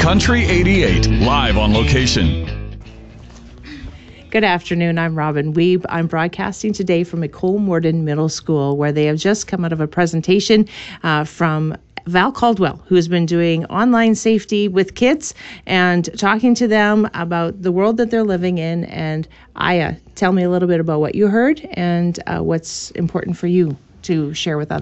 Country 88, live on location. Good afternoon. I'm Robin Weeb. I'm broadcasting today from Colmorden Middle School, where they have just come out of a presentation from Val Caldwell, who has been doing online safety with kids and talking to them about the world that they're living in. And Aya, tell me a little bit about what you heard and what's important for you to share with others.